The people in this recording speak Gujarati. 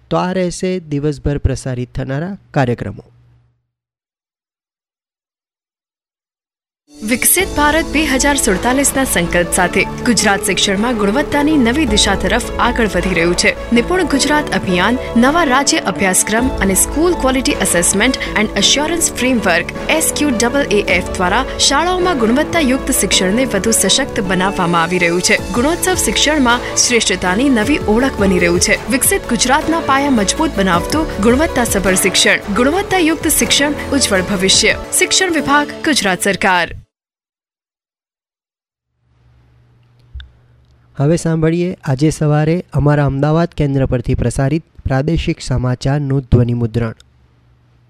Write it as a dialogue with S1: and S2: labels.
S1: તો આ રહેશે દિવસભર પ્રસારિત થનારા કાર્યક્રમો.
S2: વિકસિત ભારત 2047ના સંકલ્પ સાથે ગુજરાત શિક્ષણમાં ગુણવત્તાની નવી દિશા તરફ આગળ વધી રહ્યું છે. નિપુણ ગુજરાત અભિયાન નવા રાજ્ય અભ્યાસક્રમ અને school quality assessment and assurance framework SQAAF દ્વારા શાળાઓમાં ગુણવત્તાયુક્ત શિક્ષણને વધુ સશક્ત બનાવવામાં આવી રહ્યું છે. ગુણોત્સવ શિક્ષણમાં શ્રેષ્ઠતાની નવી ઓળખ બની રહ્યું છે. વિકસિત ગુજરાતના પાયા મજબૂત બનાવતું ગુણવત્તાસભર શિક્ષણ, ગુણવત્તાયુક્ત શિક્ષણ, ઉજ્જવળ ભવિષ્ય. શિક્ષણ વિભાગ, ગુજરાત સરકાર.
S1: હવે સાંભળીએ આજે સવારે અમારા અમદાવાદ કેન્દ્ર પરથી પ્રસારિત પ્રાદેશિક સમાચારનું ધ્વનિમુદ્રણ.